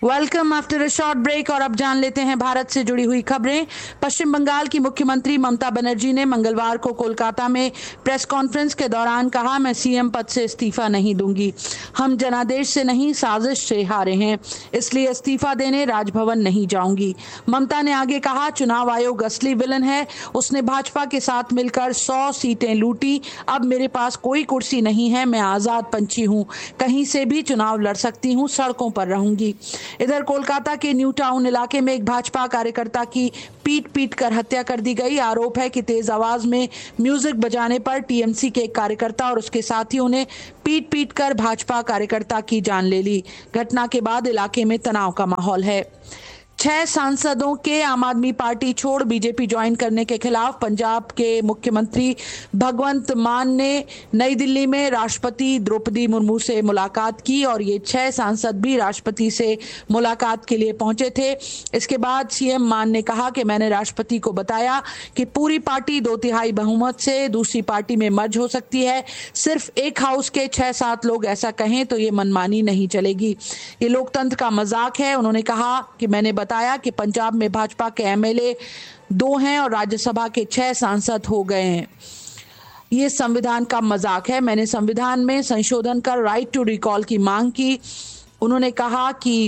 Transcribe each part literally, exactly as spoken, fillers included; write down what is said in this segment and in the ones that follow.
Welcome after a short break. और अब जान लेते हैं भारत से जुड़ी हुई खबरें। पश्चिम बंगाल की मुख्यमंत्री ममता बनर्जी ने मंगलवार को कोलकाता में प्रेस कॉन्फ्रेंस के दौरान कहा, मैं सीएम पद से इस्तीफा नहीं दूंगी। हम जनादेश से नहीं साजिश से हारे हैं, इसलिए इस्तीफा देने राजभवन नहीं जाऊंगी। ममता ने आगे कहा, चुनाव आयोग असली विलन है। उसने भाजपा के साथ मिलकर सौ सीटें लूटी। अब मेरे पास कोई कुर्सी नहीं है। मैं आजाद पंछी हूँ, कहीं से भी चुनाव लड़ सकती हूँ, सड़कों पर रहूंगी। इधर कोलकाता के न्यू टाउन इलाके में एक भाजपा कार्यकर्ता की पीट पीट कर हत्या कर दी गई। आरोप है कि तेज आवाज में म्यूजिक बजाने पर टीएमसी के एक कार्यकर्ता और उसके साथियों ने पीट पीट कर भाजपा कार्यकर्ता की जान ले ली। घटना के बाद इलाके में तनाव का माहौल है। छह सांसदों के आम आदमी पार्टी छोड़ बीजेपी ज्वाइन करने के खिलाफ पंजाब के मुख्यमंत्री भगवंत मान ने नई दिल्ली में राष्ट्रपति द्रौपदी मुर्मू से मुलाकात की और ये छह सांसद भी राष्ट्रपति से मुलाकात के लिए पहुंचे थे। इसके बाद सीएम मान ने कहा कि मैंने राष्ट्रपति को बताया कि पूरी पार्टी दो तिहाई बहुमत से दूसरी पार्टी में मर्ज हो सकती है। सिर्फ एक हाउस के छह सात लोग ऐसा कहें तो ये मनमानी नहीं चलेगी। ये लोकतंत्र का मजाक है। उन्होंने कहा कि मैंने बताया कि पंजाब में भाजपा के एमएलए दो हैं और राज्यसभा के छह सांसद हो गए हैं। ये संविधान का मजाक है। मैंने संविधान में संशोधन कर राइट टू रिकॉल की मांग की। उन्होंने कहा कि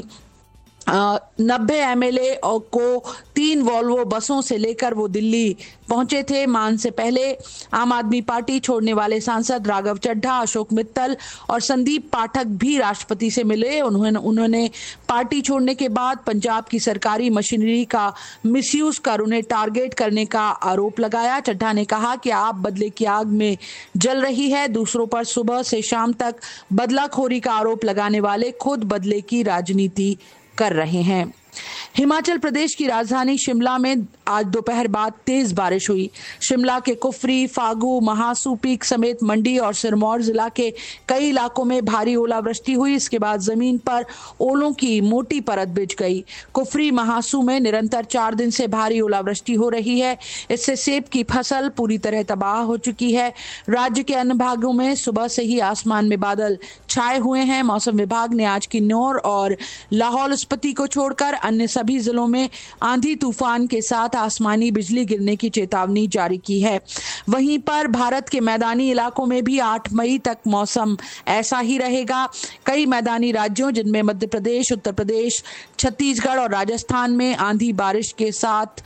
नब्बे एमएलए को तीन वॉल्वो बसों से लेकर वो दिल्ली पहुंचे थे। मान से पहले आम आदमी पार्टी छोड़ने वाले सांसद राघव चड्ढा, अशोक मित्तल और संदीप पाठक भी राष्ट्रपति से मिले। उन्होंने उन्होंने पार्टी छोड़ने के बाद पंजाब की सरकारी मशीनरी का मिसयूज कर उन्हें टारगेट करने का आरोप लगाया। चड्ढा ने कहा कि आप बदले की आग में जल रही है। दूसरों पर सुबह से शाम तक बदलाखोरी का आरोप लगाने वाले खुद बदले की राजनीति कर रहे हैं। हिमाचल प्रदेश की राजधानी शिमला में आज दोपहर बाद तेज बारिश हुई। शिमला के कुफरी, फागू, महासू पीक समेत मंडी और सिरमौर जिला के कई इलाकों में भारी ओलावृष्टि हुई। इसके बाद जमीन पर ओलों की मोटी परत बिछ गई। कुफरी, महासू में निरंतर चार दिन से भारी ओलावृष्टि हो रही है। इससे सेब की फसल पूरी तरह तबाह हो चुकी है। राज्य के अन्य भागों में सुबह से ही आसमान में बादल छाए हुए हैं। मौसम विभाग ने आज किन्नौर और लाहौल स्पीति को छोड़कर अन्य सभी जिलों में आंधी तूफान के साथ आसमानी बिजली गिरने की चेतावनी जारी की है। वहीं पर भारत के मैदानी इलाकों में भी आठ मई तक मौसम ऐसा ही रहेगा। कई मैदानी राज्यों जिनमें मध्य प्रदेश, उत्तर प्रदेश, छत्तीसगढ़ और राजस्थान में आंधी बारिश के साथ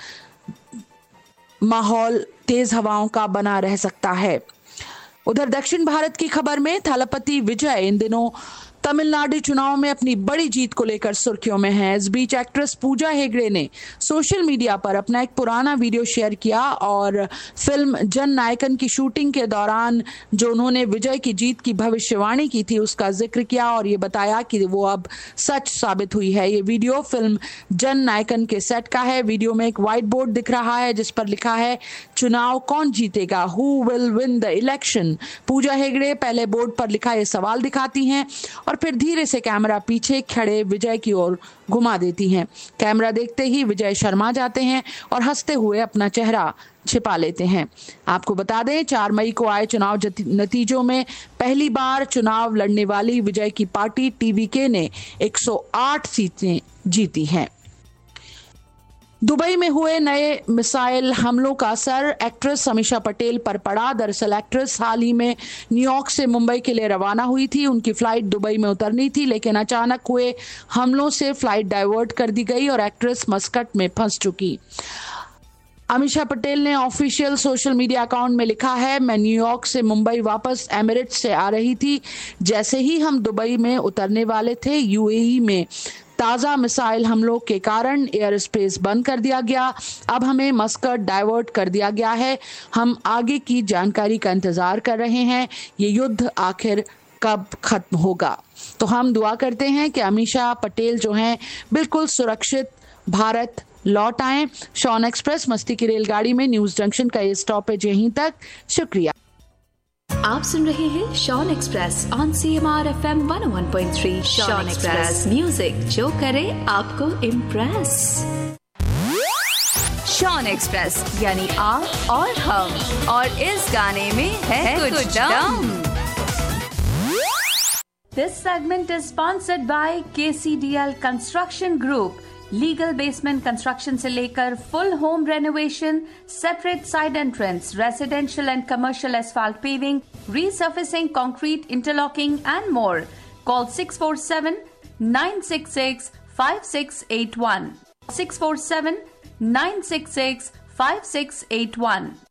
माहौल तेज हवाओं का बना रह सकता है। उधर दक्षिण भारत की खबर में थलपति विजय इन दिनों तमिलनाडु चुनाव में अपनी बड़ी जीत को लेकर सुर्खियों में है। इस बीच एक्ट्रेस पूजा हेगड़े ने सोशल मीडिया पर अपना एक पुराना वीडियो शेयर किया और फिल्म जन नायकन की शूटिंग के दौरान जो उन्होंने विजय की जीत की भविष्यवाणी की थी उसका जिक्र किया और ये बताया कि वो अब सच साबित हुई है। ये वीडियो फिल्म जन नायकन के सेट का है। वीडियो में एक व्हाइट बोर्ड दिख रहा है जिस पर लिखा है, चुनाव कौन जीतेगा, who will win the election. Pooja Hegde पहले बोर्ड पर लिखा ये सवाल दिखाती हैं और फिर धीरे से कैमरा पीछे खड़े विजय की ओर घुमा देती हैं। कैमरा देखते ही विजय शर्मा जाते हैं और हंसते हुए अपना चेहरा छिपा लेते हैं। आपको बता दें, चार मई को आए चुनाव नतीजों में पहली बार चुनाव लड़ने वाली विजय की पार्टी टीवीके ने एक सौ आठ सीटें जीती हैं। दुबई में हुए नए मिसाइल हमलों का असर एक्ट्रेस अमीषा पटेल पर पड़ा। दरअसल एक्ट्रेस हाल ही में न्यूयॉर्क से मुंबई के लिए रवाना हुई थी। उनकी फ्लाइट दुबई में उतरनी थी, लेकिन अचानक हुए हमलों से फ्लाइट डाइवर्ट कर दी गई और एक्ट्रेस मस्कट में फंस चुकी। अमीषा पटेल ने ऑफिशियल सोशल मीडिया अकाउंट में लिखा है, मैं न्यूयॉर्क से मुंबई वापस एमिरेट्स से आ रही थी। जैसे ही हम दुबई में उतरने वाले थे, यूएई में ताज़ा मिसाइल हमलों के कारण एयर स्पेस बंद कर दिया गया। अब हमें मस्कट डाइवर्ट कर दिया गया है। हम आगे की जानकारी का इंतजार कर रहे हैं। ये युद्ध आखिर कब खत्म होगा। तो हम दुआ करते हैं कि अमीषा पटेल जो हैं बिल्कुल सुरक्षित भारत लौट आएं। शॉन एक्सप्रेस मस्ती की रेलगाड़ी में न्यूज जंक्शन का ये स्टॉपेज यहीं तक। शुक्रिया। आप सुन रहे हैं Shawn express on CMR FM one O one point three. Shawn express music जो करे आपको इम्प्रेस। शॉन एक्सप्रेस यानी आप और हम, और इस गाने में है, है कुछ दम। This segment is sponsored by K C D L Construction Group. Legal basement construction से लेकर full home renovation, separate side entrance, residential and commercial asphalt paving, रीसर्फेसिंग, concrete, interlocking and more. Call six four seven nine six six five six eight one. six four seven nine six six five six eight one.